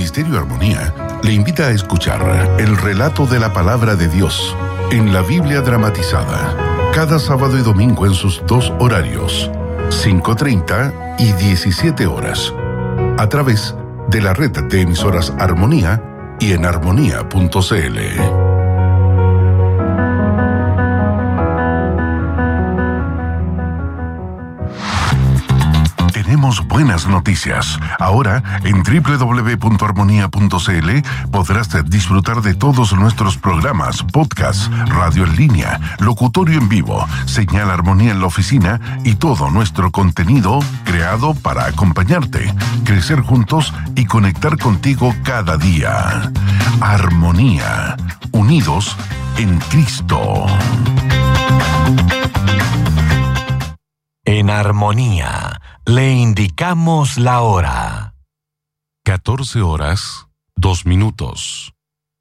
Ministerio Armonía le invita a escuchar el relato de la palabra de Dios en la Biblia dramatizada, cada sábado y domingo en sus dos horarios, 5:30 y 17 horas, a través de la red de emisoras Armonía y en armonía.cl. Tenemos buenas noticias. Ahora, en www.armonía.cl podrás disfrutar de todos nuestros programas, podcasts, radio en línea, locutorio en vivo, señal Armonía en la oficina y todo nuestro contenido creado para acompañarte, crecer juntos y conectar contigo cada día. Armonía, unidos en Cristo. En Armonía le indicamos la hora. 14:02.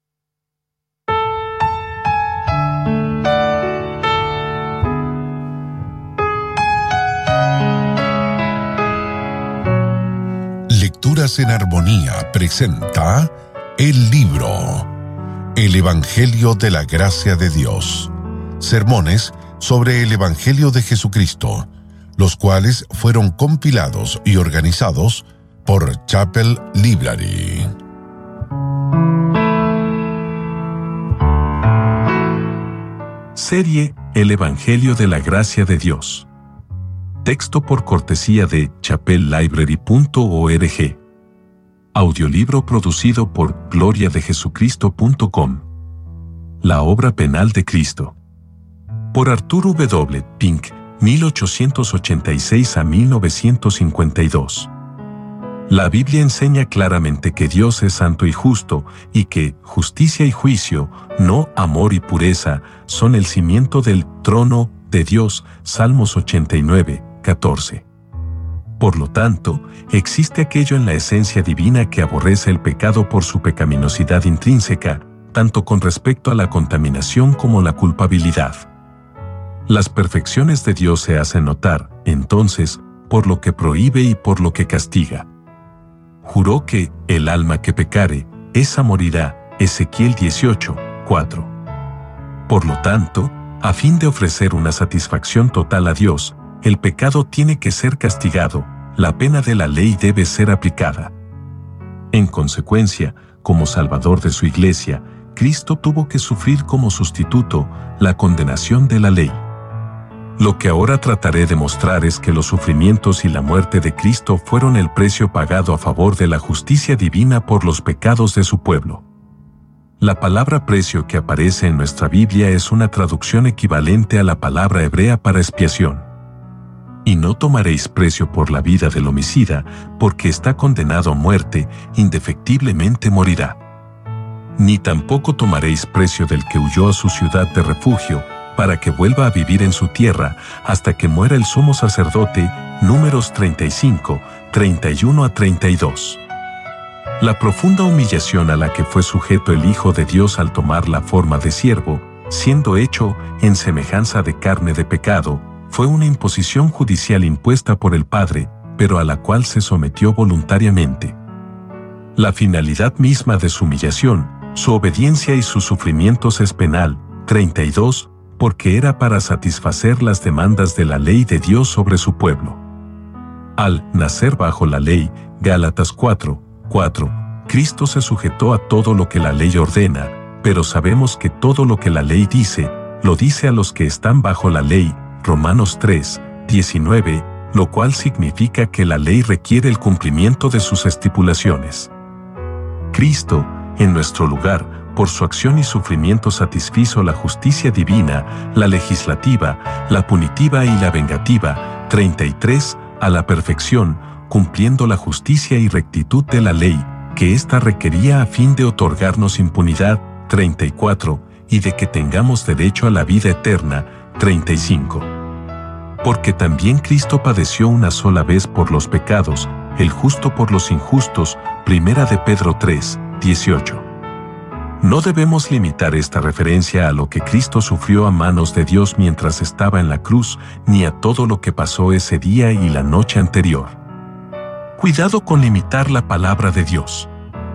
Lecturas en Armonía presenta el libro El Evangelio de la Gracia de Dios. Sermones sobre el Evangelio de Jesucristo, los cuales fueron compilados y organizados por Chapel Library. Serie El Evangelio de la Gracia de Dios. Texto por cortesía de chapellibrary.org. Audiolibro producido por gloriadejesucristo.com. La obra penal de Cristo. Por Arthur W. Pink, 1886 a 1952. La Biblia enseña claramente que Dios es santo y justo, y que justicia y juicio, no amor y pureza, son el cimiento del trono de Dios. Salmos 89, 14. Por lo tanto, existe aquello en la esencia divina que aborrece el pecado por su pecaminosidad intrínseca, tanto con respecto a la contaminación como la culpabilidad. Las perfecciones de Dios se hacen notar, entonces, por lo que prohíbe y por lo que castiga. Juró que, el alma que pecare, esa morirá. Ezequiel 18, 4. Por lo tanto, a fin de ofrecer una satisfacción total a Dios, el pecado tiene que ser castigado, la pena de la ley debe ser aplicada. En consecuencia, como Salvador de su Iglesia, Cristo tuvo que sufrir como sustituto la condenación de la ley. Lo que ahora trataré de mostrar es que los sufrimientos y la muerte de Cristo fueron el precio pagado a favor de la justicia divina por los pecados de su pueblo. La palabra precio que aparece en nuestra Biblia es una traducción equivalente a la palabra hebrea para expiación. Y no tomaréis precio por la vida del homicida, porque está condenado a muerte, indefectiblemente morirá. Ni tampoco tomaréis precio del que huyó a su ciudad de refugio, para que vuelva a vivir en su tierra, hasta que muera el sumo sacerdote. Números 35, 31 a 32. La profunda humillación a la que fue sujeto el Hijo de Dios al tomar la forma de siervo, siendo hecho en semejanza de carne de pecado, fue una imposición judicial impuesta por el Padre, pero a la cual se sometió voluntariamente. La finalidad misma de su humillación, su obediencia y sus sufrimientos es penal. 32, porque era para satisfacer las demandas de la ley de Dios sobre su pueblo. Al nacer bajo la ley, Gálatas 4, 4, Cristo se sujetó a todo lo que la ley ordena, pero sabemos que todo lo que la ley dice, lo dice a los que están bajo la ley. Romanos 3, 19, lo cual significa que la ley requiere el cumplimiento de sus estipulaciones. Cristo, en nuestro lugar, por su acción y sufrimiento satisfizo la justicia divina, la legislativa, la punitiva y la vengativa. 33, a la perfección, cumpliendo la justicia y rectitud de la ley, que ésta requería a fin de otorgarnos impunidad. 34, y de que tengamos derecho a la vida eterna. 35. Porque también Cristo padeció una sola vez por los pecados, el justo por los injustos. Primera de Pedro 3, 18. No debemos limitar esta referencia a lo que Cristo sufrió a manos de Dios mientras estaba en la cruz, ni a todo lo que pasó ese día y la noche anterior. Cuidado con limitar la palabra de Dios.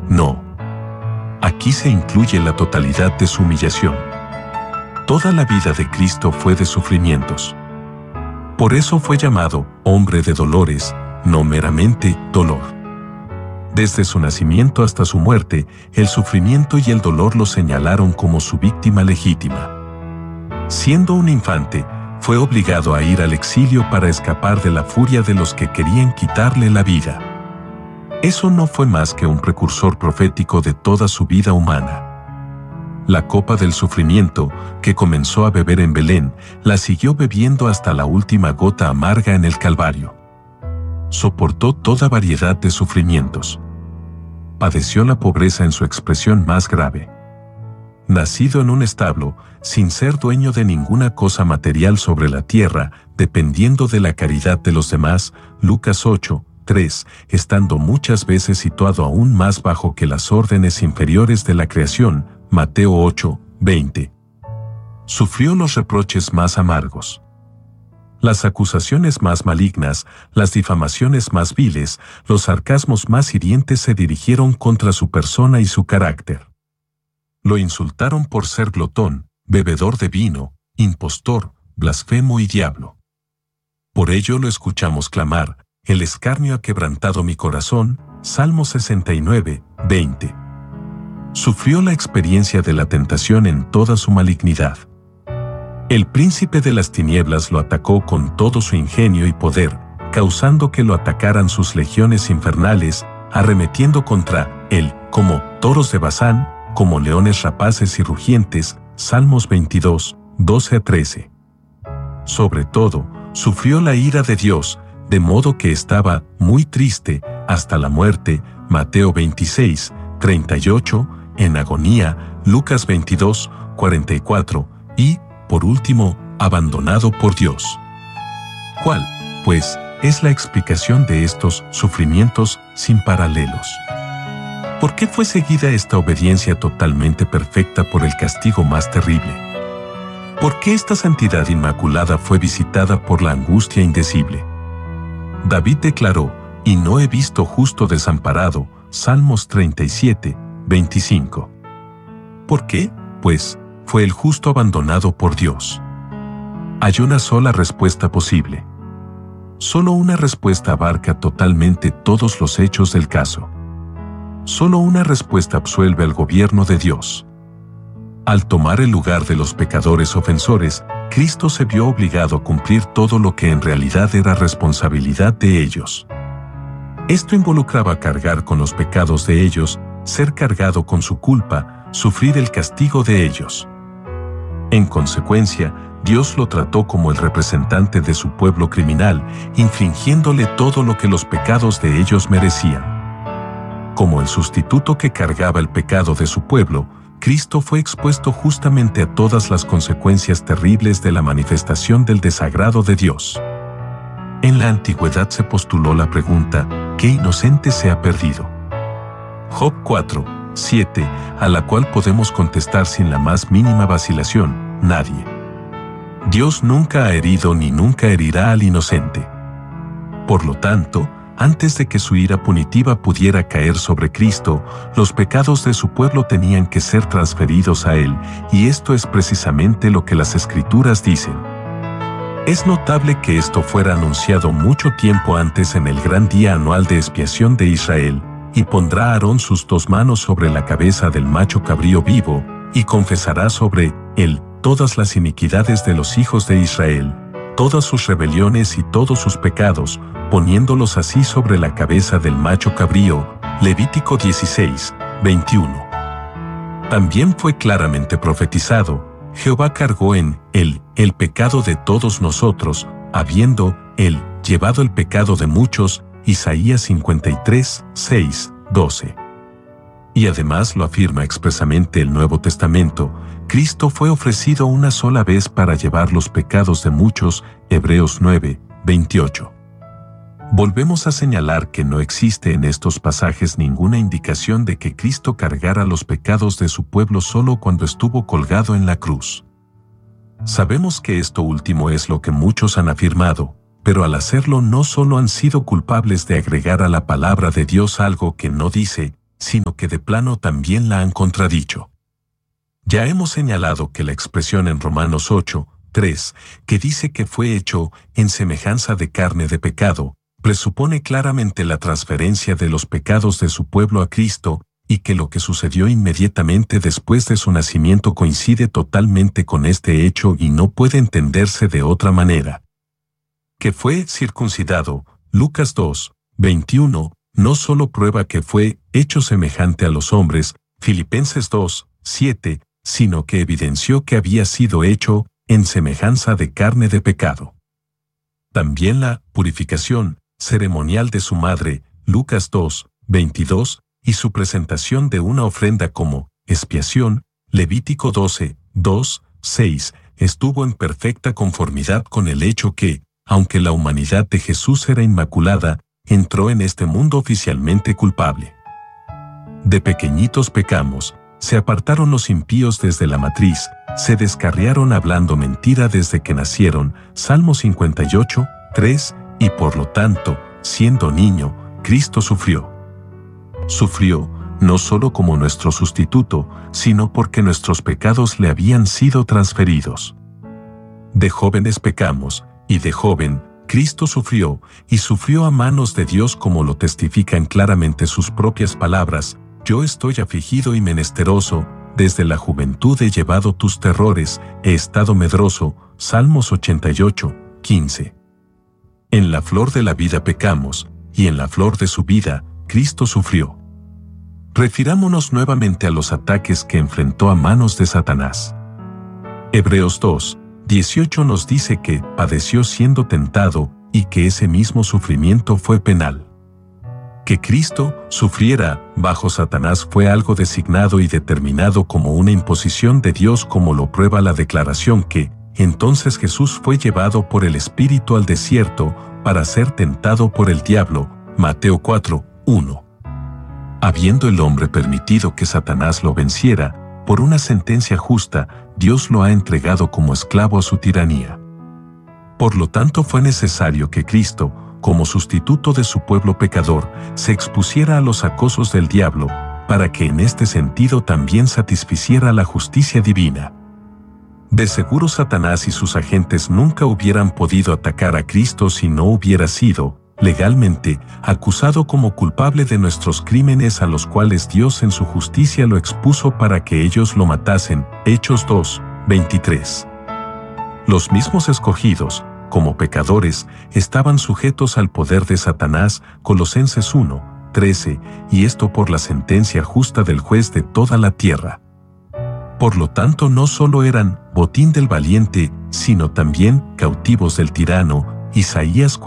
No. Aquí se incluye la totalidad de su humillación. Toda la vida de Cristo fue de sufrimientos. Por eso fue llamado hombre de dolores, no meramente dolor. Desde su nacimiento hasta su muerte, el sufrimiento y el dolor lo señalaron como su víctima legítima. Siendo un infante, fue obligado a ir al exilio para escapar de la furia de los que querían quitarle la vida. Eso no fue más que un precursor profético de toda su vida humana. La copa del sufrimiento, que comenzó a beber en Belén, la siguió bebiendo hasta la última gota amarga en el Calvario. Soportó toda variedad de sufrimientos. Padeció la pobreza en su expresión más grave. Nacido en un establo, sin ser dueño de ninguna cosa material sobre la tierra, dependiendo de la caridad de los demás, Lucas 8:3, estando muchas veces situado aún más bajo que las órdenes inferiores de la creación, Mateo 8:20. Sufrió los reproches más amargos. Las acusaciones más malignas, las difamaciones más viles, los sarcasmos más hirientes se dirigieron contra su persona y su carácter. Lo insultaron por ser glotón, bebedor de vino, impostor, blasfemo y diablo. Por ello lo escuchamos clamar: el escarnio ha quebrantado mi corazón, Salmo 69:20. Sufrió la experiencia de la tentación en toda su malignidad. El príncipe de las tinieblas lo atacó con todo su ingenio y poder, causando que lo atacaran sus legiones infernales, arremetiendo contra él como toros de Basán, como leones rapaces y rugientes, Salmos 22:12-13. Sobre todo, sufrió la ira de Dios, de modo que estaba muy triste hasta la muerte, Mateo 26:38, en agonía, Lucas 22:44, y, por último, abandonado por Dios. ¿Cuál, pues, es la explicación de estos sufrimientos sin paralelos? ¿Por qué fue seguida esta obediencia totalmente perfecta por el castigo más terrible? ¿Por qué esta santidad inmaculada fue visitada por la angustia indecible? David declaró: y no he visto justo desamparado, Salmos 37:25. ¿Por qué? Pues, fue el justo abandonado por Dios. Hay una sola respuesta posible. Solo una respuesta abarca totalmente todos los hechos del caso. Solo una respuesta absuelve al gobierno de Dios. Al tomar el lugar de los pecadores ofensores, Cristo se vio obligado a cumplir todo lo que en realidad era responsabilidad de ellos. Esto involucraba cargar con los pecados de ellos, ser cargado con su culpa, sufrir el castigo de ellos. En consecuencia, Dios lo trató como el representante de su pueblo criminal, infligiéndole todo lo que los pecados de ellos merecían. Como el sustituto que cargaba el pecado de su pueblo, Cristo fue expuesto justamente a todas las consecuencias terribles de la manifestación del desagrado de Dios. En la antigüedad se postuló la pregunta: ¿qué inocente se ha perdido? Job 4:7, a la cual podemos contestar sin la más mínima vacilación: nadie. Dios nunca ha herido ni nunca herirá al inocente. Por lo tanto, antes de que su ira punitiva pudiera caer sobre Cristo, los pecados de su pueblo tenían que ser transferidos a Él, y esto es precisamente lo que las Escrituras dicen. Es notable que esto fuera anunciado mucho tiempo antes en el gran día anual de expiación de Israel: y pondrá Aarón sus 2 manos sobre la cabeza del macho cabrío vivo, y confesará sobre él todas las iniquidades de los hijos de Israel, todas sus rebeliones y todos sus pecados, poniéndolos así sobre la cabeza del macho cabrío. Levítico 16:21. También fue claramente profetizado: Jehová cargó en él el pecado de todos nosotros, habiendo él llevado el pecado de muchos. Isaías 53:6-12. Y además lo afirma expresamente el Nuevo Testamento: Cristo fue ofrecido una sola vez para llevar los pecados de muchos. Hebreos 9:28. Volvemos a señalar que no existe en estos pasajes ninguna indicación de que Cristo cargara los pecados de su pueblo solo cuando estuvo colgado en la cruz. Sabemos que esto último es lo que muchos han afirmado, pero al hacerlo no solo han sido culpables de agregar a la palabra de Dios algo que no dice, sino que de plano también la han contradicho. Ya hemos señalado que la expresión en Romanos 8:3, que dice que fue hecho en semejanza de carne de pecado, presupone claramente la transferencia de los pecados de su pueblo a Cristo, y que lo que sucedió inmediatamente después de su nacimiento coincide totalmente con este hecho y no puede entenderse de otra manera. Que fue circuncidado, Lucas 2:21, no solo prueba que fue hecho semejante a los hombres, Filipenses 2:7, sino que evidenció que había sido hecho en semejanza de carne de pecado. También la purificación ceremonial de su madre, Lucas 2:22, y su presentación de una ofrenda como expiación, Levítico 12:2-6, estuvo en perfecta conformidad con el hecho que, aunque la humanidad de Jesús era inmaculada, entró en este mundo oficialmente culpable. De pequeñitos pecamos, se apartaron los impíos desde la matriz, se descarriaron hablando mentira desde que nacieron, Salmo 58:3, y por lo tanto, siendo niño, Cristo sufrió. Sufrió, no solo como nuestro sustituto, sino porque nuestros pecados le habían sido transferidos. De jóvenes pecamos, y de joven, Cristo sufrió, y sufrió a manos de Dios como lo testifican claramente sus propias palabras: yo estoy afligido y menesteroso, desde la juventud he llevado tus terrores, he estado medroso, Salmos 88:15. En la flor de la vida pecamos, y en la flor de su vida, Cristo sufrió. Refirámonos nuevamente a los ataques que enfrentó a manos de Satanás. Hebreos 2:18 nos dice que padeció siendo tentado y que ese mismo sufrimiento fue penal. Que Cristo sufriera bajo Satanás fue algo designado y determinado como una imposición de Dios, como lo prueba la declaración que, entonces Jesús fue llevado por el Espíritu al desierto para ser tentado por el diablo, Mateo 4:1. Habiendo el hombre permitido que Satanás lo venciera, por una sentencia justa, Dios lo ha entregado como esclavo a su tiranía. Por lo tanto, fue necesario que Cristo, como sustituto de su pueblo pecador, se expusiera a los acosos del diablo, para que en este sentido también satisficiera la justicia divina. De seguro Satanás y sus agentes nunca hubieran podido atacar a Cristo si no hubiera sido, legalmente, acusado como culpable de nuestros crímenes, a los cuales Dios en su justicia lo expuso para que ellos lo matasen, Hechos 2:23. Los mismos escogidos, como pecadores, estaban sujetos al poder de Satanás, Colosenses 1:13, y esto por la sentencia justa del juez de toda la tierra. Por lo tanto, no solo eran botín del valiente, sino también cautivos del tirano, Isaías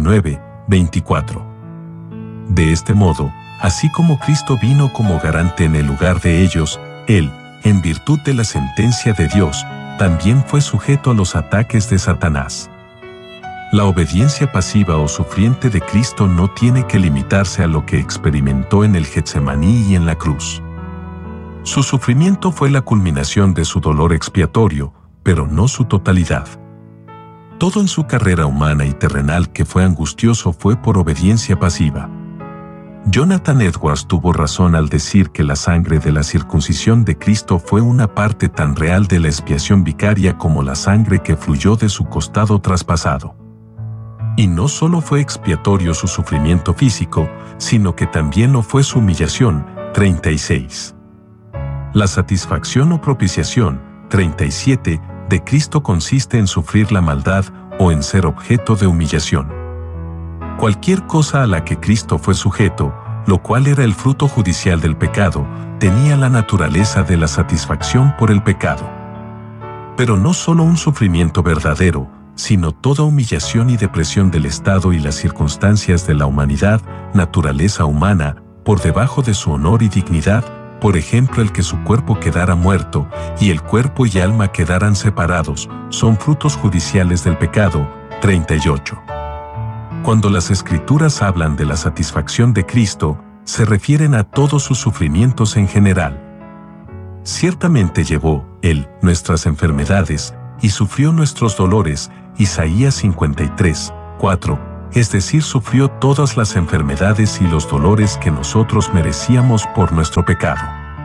49:24. De este modo, así como Cristo vino como garante en el lugar de ellos, Él, en virtud de la sentencia de Dios, también fue sujeto a los ataques de Satanás. La obediencia pasiva o sufriente de Cristo no tiene que limitarse a lo que experimentó en el Getsemaní y en la cruz. Su sufrimiento fue la culminación de su dolor expiatorio, pero no su totalidad. Todo en su carrera humana y terrenal que fue angustioso fue por obediencia pasiva. Jonathan Edwards tuvo razón al decir que la sangre de la circuncisión de Cristo fue una parte tan real de la expiación vicaria como la sangre que fluyó de su costado traspasado. Y no solo fue expiatorio su sufrimiento físico, sino que también lo fue su humillación, 36. La satisfacción o propiciación, 37, de Cristo consiste en sufrir la maldad o en ser objeto de humillación. Cualquier cosa a la que Cristo fue sujeto, lo cual era el fruto judicial del pecado, tenía la naturaleza de la satisfacción por el pecado. Pero no solo un sufrimiento verdadero, sino toda humillación y depresión del estado y las circunstancias de la humanidad, naturaleza humana, por debajo de su honor y dignidad, por ejemplo el que su cuerpo quedara muerto y el cuerpo y alma quedaran separados, son frutos judiciales del pecado, 38. Cuando las Escrituras hablan de la satisfacción de Cristo, se refieren a todos sus sufrimientos en general. Ciertamente llevó Él nuestras enfermedades y sufrió nuestros dolores, Isaías 53:4, es decir, sufrió todas las enfermedades y los dolores que nosotros merecíamos por nuestro pecado.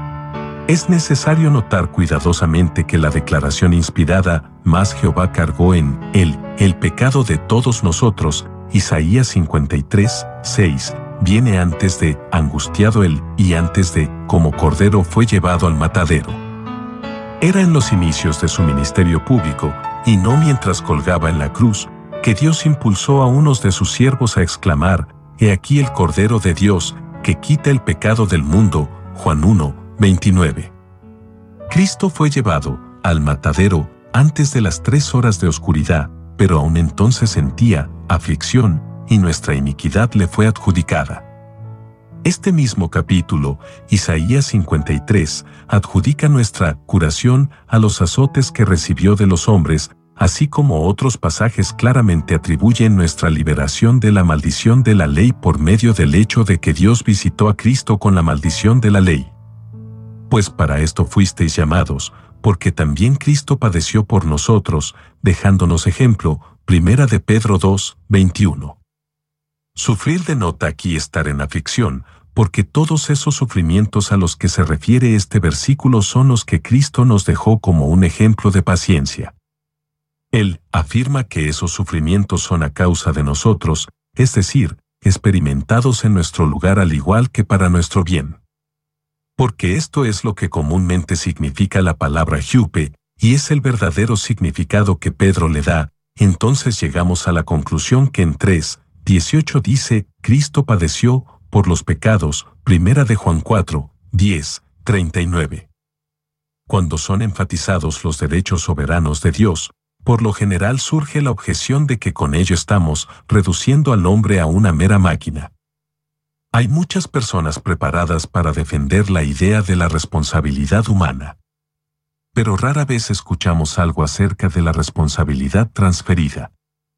Es necesario notar cuidadosamente que la declaración inspirada, mas Jehová cargó en él el pecado de todos nosotros, Isaías 53, 6, viene antes de angustiado él y antes de como cordero fue llevado al matadero. Era en los inicios de su ministerio público, y no mientras colgaba en la cruz, que Dios impulsó a unos de sus siervos a exclamar: «He aquí el Cordero de Dios, que quita el pecado del mundo», Juan 1, 29. Cristo fue llevado al matadero antes de las 3 horas de oscuridad, pero aún entonces sentía aflicción, y nuestra iniquidad le fue adjudicada. Este mismo capítulo, Isaías 53, adjudica nuestra curación a los azotes que recibió de los hombres, así como otros pasajes claramente atribuyen nuestra liberación de la maldición de la ley por medio del hecho de que Dios visitó a Cristo con la maldición de la ley. Pues para esto fuisteis llamados, porque también Cristo padeció por nosotros, dejándonos ejemplo, 1 de Pedro 2, 21. Sufrir denota aquí estar en aflicción, porque todos esos sufrimientos a los que se refiere este versículo son los que Cristo nos dejó como un ejemplo de paciencia. Él afirma que esos sufrimientos son a causa de nosotros, es decir, experimentados en nuestro lugar al igual que para nuestro bien. Porque esto es lo que comúnmente significa la palabra hupe, y es el verdadero significado que Pedro le da, entonces llegamos a la conclusión que en 3:18 dice: Cristo padeció por los pecados, 1 de Juan 4, 10, 39. Cuando son enfatizados los derechos soberanos de Dios, por lo general surge la objeción de que con ello estamos reduciendo al hombre a una mera máquina. Hay muchas personas preparadas para defender la idea de la responsabilidad humana. Pero rara vez escuchamos algo acerca de la responsabilidad transferida.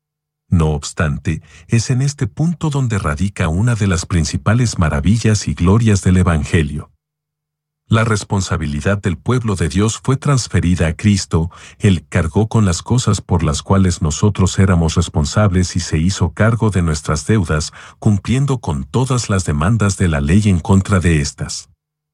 No obstante, es en este punto donde radica una de las principales maravillas y glorias del Evangelio. La responsabilidad del pueblo de Dios fue transferida a Cristo. Él cargó con las cosas por las cuales nosotros éramos responsables y se hizo cargo de nuestras deudas, cumpliendo con todas las demandas de la ley en contra de estas.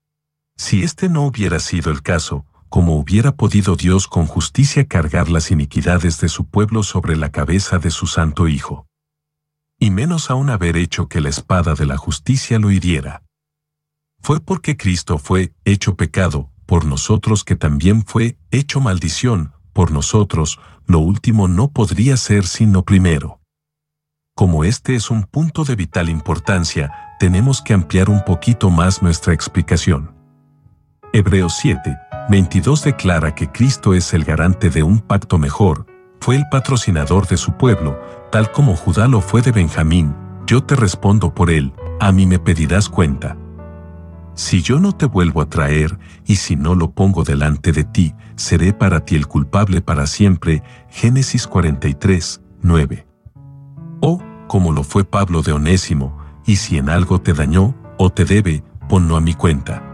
Si este no hubiera sido el caso, ¿cómo hubiera podido Dios con justicia cargar las iniquidades de su pueblo sobre la cabeza de su santo Hijo? Y menos aún haber hecho que la espada de la justicia lo hiriera. Fue porque Cristo fue hecho pecado por nosotros que también fue hecho maldición por nosotros. Lo último no podría ser sino primero. Como este es un punto de vital importancia, tenemos que ampliar un poquito más nuestra explicación. Hebreos 7, 22 declara que Cristo es el garante de un pacto mejor, fue el patrocinador de su pueblo, tal como Judá lo fue de Benjamín. Yo te respondo por él, a mí me pedirás cuenta. Si yo no te vuelvo a traer, y si no lo pongo delante de ti, seré para ti el culpable para siempre. Génesis 43, 9. O, como lo fue Pablo de Onésimo, y si en algo te dañó, o te debe, ponlo a mi cuenta.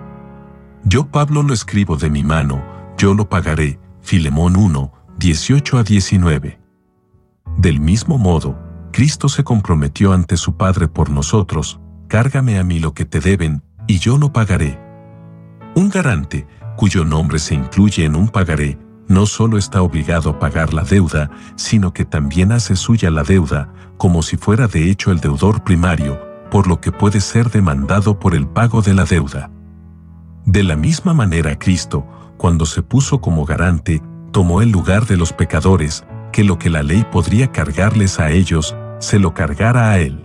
Yo Pablo lo escribo de mi mano, yo lo pagaré. Filemón 1, 18 a 19. Del mismo modo, Cristo se comprometió ante su Padre por nosotros: cárgame a mí lo que te deben, y yo lo pagaré. Un garante, cuyo nombre se incluye en un pagaré, no solo está obligado a pagar la deuda, sino que también hace suya la deuda, como si fuera de hecho el deudor primario, por lo que puede ser demandado por el pago de la deuda. De la misma manera Cristo, cuando se puso como garante, tomó el lugar de los pecadores, que lo que la ley podría cargarles a ellos, se lo cargara a él.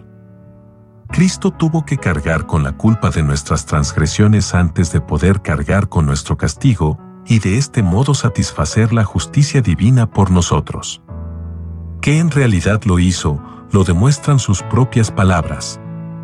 Cristo tuvo que cargar con la culpa de nuestras transgresiones antes de poder cargar con nuestro castigo, y de este modo satisfacer la justicia divina por nosotros. Que en realidad lo hizo, lo demuestran sus propias palabras.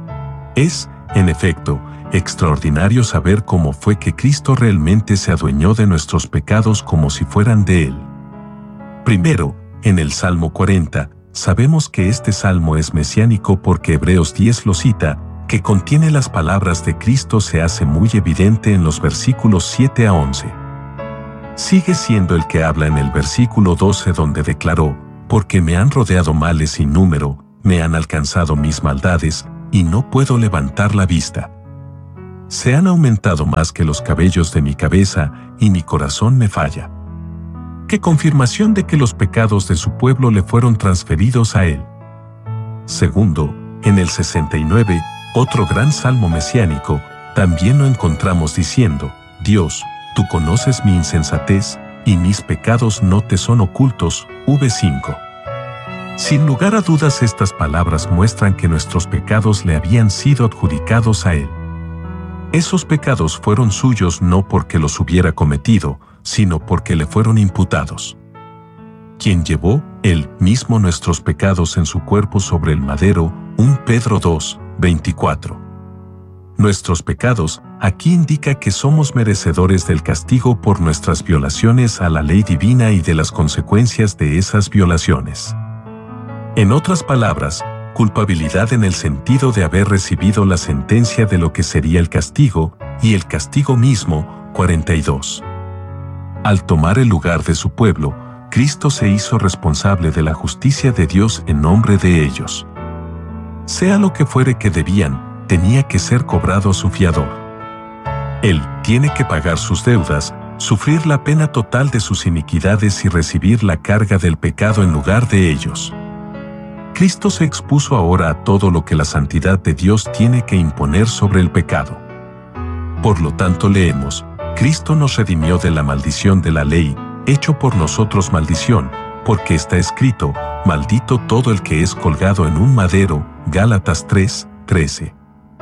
Es, en efecto, extraordinario saber cómo fue que Cristo realmente se adueñó de nuestros pecados como si fueran de Él. Primero, en el Salmo 40, sabemos que este salmo es mesiánico porque Hebreos 10 lo cita, que contiene las palabras de Cristo se hace muy evidente en los versículos 7 a 11. Sigue siendo el que habla en el versículo 12 donde declaró: porque me han rodeado males sin número, me han alcanzado mis maldades, y no puedo levantar la vista. Se han aumentado más que los cabellos de mi cabeza, y mi corazón me falla. ¡Qué confirmación de que los pecados de su pueblo le fueron transferidos a él! Segundo, en el 69, otro gran salmo mesiánico, también lo encontramos diciendo: Dios, tú conoces mi insensatez, y mis pecados no te son ocultos. V5. Sin lugar a dudas, estas palabras muestran que nuestros pecados le habían sido adjudicados a él. Esos pecados fueron suyos no porque los hubiera cometido, sino porque le fueron imputados. Quien llevó él mismo nuestros pecados en su cuerpo sobre el madero. 1 Pedro 2, 24. Nuestros pecados, aquí indica que somos merecedores del castigo por nuestras violaciones a la ley divina y de las consecuencias de esas violaciones. En otras palabras, culpabilidad en el sentido de haber recibido la sentencia de lo que sería el castigo, y el castigo mismo. 42. Al tomar el lugar de su pueblo, Cristo se hizo responsable de la justicia de Dios en nombre de ellos. Sea lo que fuere que debían, tenía que ser cobrado a su fiador. Él tiene que pagar sus deudas, sufrir la pena total de sus iniquidades y recibir la carga del pecado en lugar de ellos. Cristo se expuso ahora a todo lo que la santidad de Dios tiene que imponer sobre el pecado. Por lo tanto leemos: Cristo nos redimió de la maldición de la ley, hecho por nosotros maldición, porque está escrito: maldito todo el que es colgado en un madero. Gálatas 3, 13.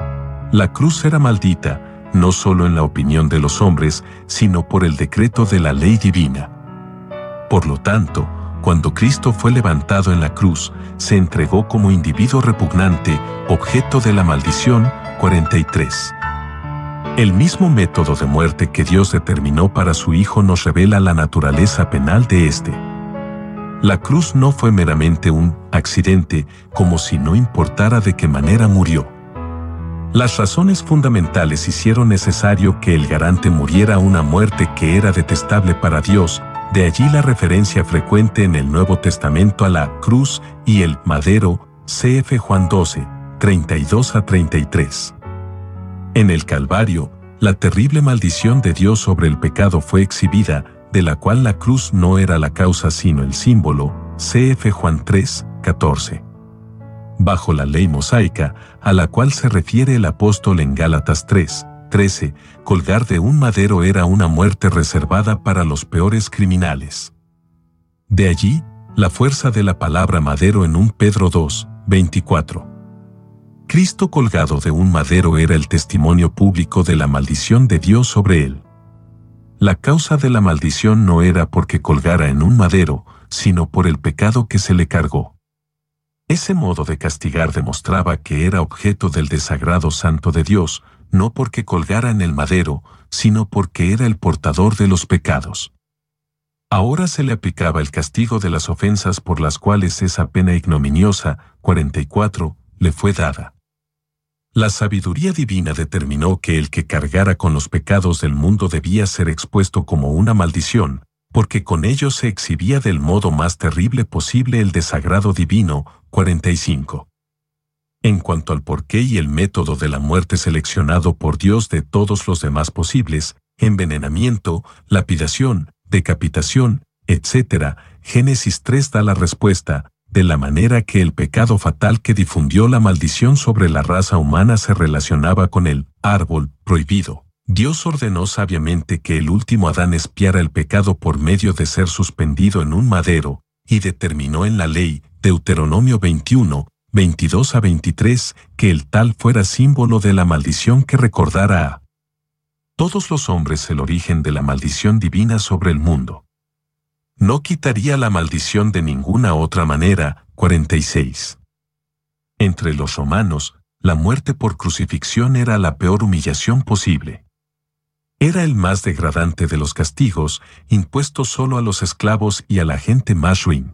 La cruz era maldita, no solo en la opinión de los hombres, sino por el decreto de la ley divina. Por lo tanto, cuando Cristo fue levantado en la cruz, se entregó como individuo repugnante, objeto de la maldición. 43. El mismo método de muerte que Dios determinó para su Hijo nos revela la naturaleza penal de éste. La cruz no fue meramente un accidente, como si no importara de qué manera murió. Las razones fundamentales hicieron necesario que el garante muriera una muerte que era detestable para Dios, de allí la referencia frecuente en el Nuevo Testamento a la cruz y el madero. Cf. Juan 12, 32 a 33. En el Calvario, la terrible maldición de Dios sobre el pecado fue exhibida, de la cual la cruz no era la causa sino el símbolo. Cf. Juan 3, 14. Bajo la ley mosaica, a la cual se refiere el apóstol en Gálatas 3, 13, colgar de un madero era una muerte reservada para los peores criminales. De allí, la fuerza de la palabra madero en 1 Pedro 2, 24. Cristo colgado de un madero era el testimonio público de la maldición de Dios sobre él. La causa de la maldición no era porque colgara en un madero, sino por el pecado que se le cargó. Ese modo de castigar demostraba que era objeto del desagrado santo de Dios, no porque colgara en el madero, sino porque era el portador de los pecados. Ahora se le aplicaba el castigo de las ofensas por las cuales esa pena ignominiosa, 44, le fue dada. La sabiduría divina determinó que el que cargara con los pecados del mundo debía ser expuesto como una maldición, porque con ello se exhibía del modo más terrible posible el desagrado divino. 45. En cuanto al porqué y el método de la muerte seleccionado por Dios de todos los demás posibles, envenenamiento, lapidación, decapitación, etc., Génesis 3 da la respuesta, de la manera que el pecado fatal que difundió la maldición sobre la raza humana se relacionaba con el árbol prohibido. Dios ordenó sabiamente que el último Adán expiara el pecado por medio de ser suspendido en un madero, y determinó en la ley, Deuteronomio 21, 22 a 23, que el tal fuera símbolo de la maldición que recordara a todos los hombres el origen de la maldición divina sobre el mundo. No quitaría la maldición de ninguna otra manera. 46. Entre los romanos, la muerte por crucifixión era la peor humillación posible. Era el más degradante de los castigos, impuesto solo a los esclavos y a la gente más ruin.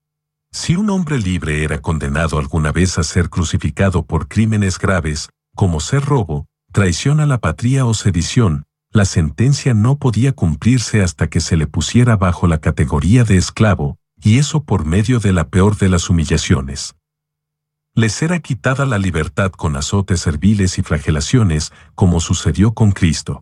Si un hombre libre era condenado alguna vez a ser crucificado por crímenes graves, como ser robo, traición a la patria o sedición, la sentencia no podía cumplirse hasta que se le pusiera bajo la categoría de esclavo, y eso por medio de la peor de las humillaciones. les será quitada la libertad con azotes serviles y flagelaciones, como sucedió con Cristo.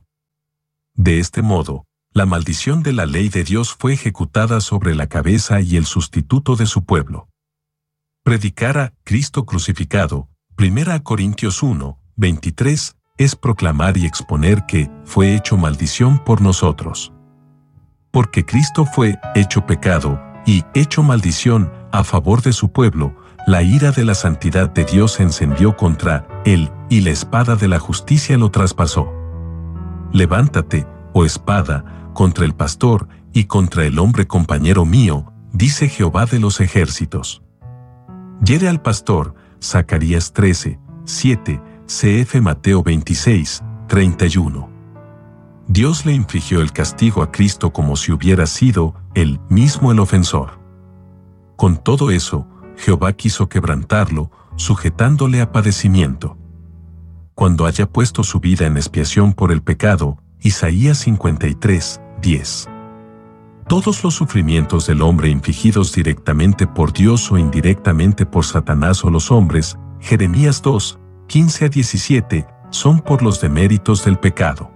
De este modo, la maldición de la ley de Dios fue ejecutada sobre la cabeza y el sustituto de su pueblo. Predicar a Cristo crucificado, 1 Corintios 1, 23, es proclamar y exponer que fue hecho maldición por nosotros. Porque Cristo fue hecho pecado y hecho maldición a favor de su pueblo, la ira de la santidad de Dios se encendió contra él, y la espada de la justicia lo traspasó. Levántate, oh espada, contra el pastor y contra el hombre compañero mío, dice Jehová de los ejércitos. Hiere al pastor, Zacarías 13, 7, cf. Mateo 26, 31. Dios le infligió el castigo a Cristo como si hubiera sido él mismo el ofensor. Con todo eso, Jehová quiso quebrantarlo, sujetándole a padecimiento. Cuando haya puesto su vida en expiación por el pecado, Isaías 53, 10. Todos los sufrimientos del hombre infligidos directamente por Dios o indirectamente por Satanás o los hombres, Jeremías 2, 15 a 17, son por los deméritos del pecado.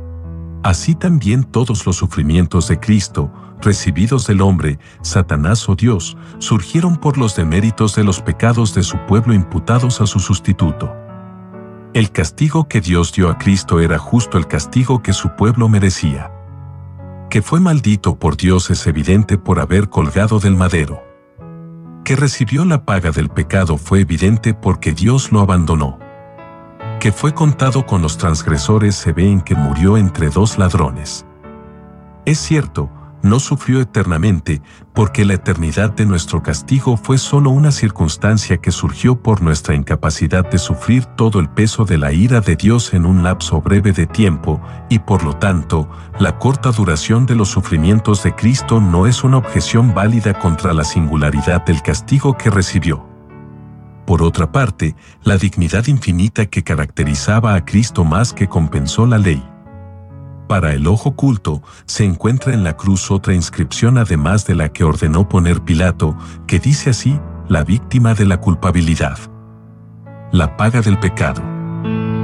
Así también todos los sufrimientos de Cristo, recibidos del hombre, Satanás o Dios, surgieron por los deméritos de los pecados de su pueblo imputados a su sustituto. El castigo que Dios dio a Cristo era justo el castigo que su pueblo merecía. Que fue maldito por Dios es evidente por haber colgado del madero. Que recibió la paga del pecado fue evidente porque Dios lo abandonó. Que fue contado con los transgresores se ve en que murió entre dos ladrones. Es cierto, no sufrió eternamente, porque la eternidad de nuestro castigo fue solo una circunstancia que surgió por nuestra incapacidad de sufrir todo el peso de la ira de Dios en un lapso breve de tiempo, y por lo tanto, la corta duración de los sufrimientos de Cristo no es una objeción válida contra la singularidad del castigo que recibió. Por otra parte, la dignidad infinita que caracterizaba a Cristo más que compensó la ley. Para el ojo culto, se encuentra en la cruz otra inscripción además de la que ordenó poner Pilato, que dice así: la víctima de la culpabilidad. La paga del pecado.